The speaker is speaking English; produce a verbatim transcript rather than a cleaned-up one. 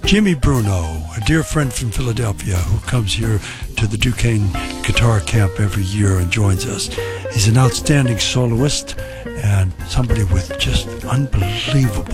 Jimmy Bruno, a dear friend from Philadelphia who comes here to the Duquesne Guitar Camp every year and joins us. He's an outstanding soloist and somebody with just unbelievable